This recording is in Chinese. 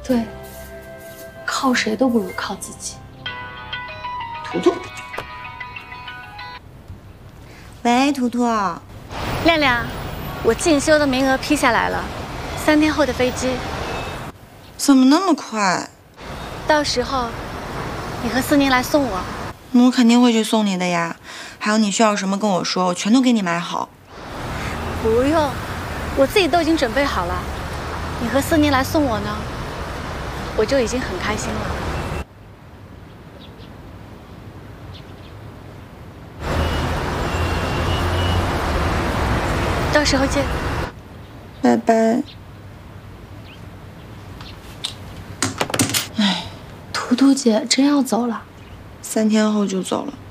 对，靠谁都不如靠自己。 图图， 喂，图图， 亮亮，我进修的名额批下来了，3天后的飞机。 怎么那么快？ 到时候你和思宁来送我。 我肯定会去送你的呀。还有你需要什么跟我说，我全都给你买好。 不用，我自己都已经准备好了。你和思宁来送我呢，我就已经很开心了。到时候见， 拜拜。 图图姐真要走了？ 3天后就走了。